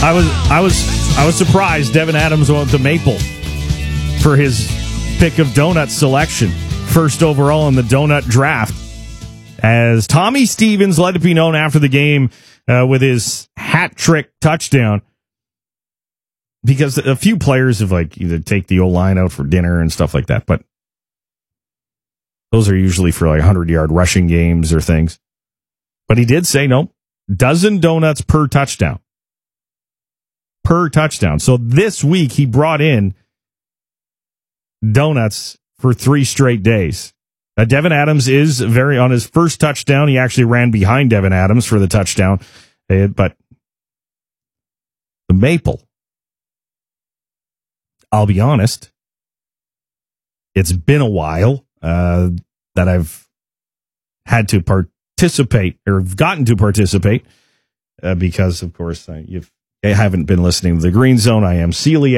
I was surprised Devin Adams went to Maple for his pick of donut selection, first overall in the donut draft. As Tommy Stevens let it be known after the game with his hat trick touchdown, because a few players have either take the O-line out for dinner and stuff like that, but those are usually for 100-yard rushing games or things. But he did say, no, dozen donuts per touchdown. Per touchdown. So this week he brought in donuts for 3 straight days. Devin Adams is on his first touchdown. He actually ran behind Devin Adams for the touchdown. But the Maple, I'll be honest, it's been a while that I've had to participate or gotten to participate because, of course, I haven't been listening to the Green Zone. I am celiac.